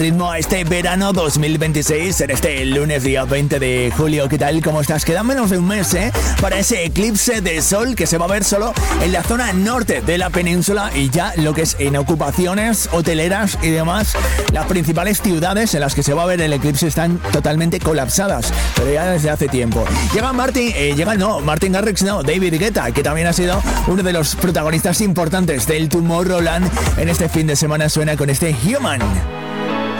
Ritmo a este verano 2026 en este lunes día 20 de julio. ¿Qué tal? ¿Cómo estás? Queda menos de un mes para ese eclipse de sol que se va a ver solo en la zona norte de la península y ya lo que es en ocupaciones hoteleras y demás. Las principales ciudades en las que se va a ver el eclipse están totalmente colapsadas, pero ya desde hace tiempo. Martin Garrix, David Guetta, que también ha sido uno de los protagonistas importantes del Tomorrowland en este fin de semana, suena con este Human.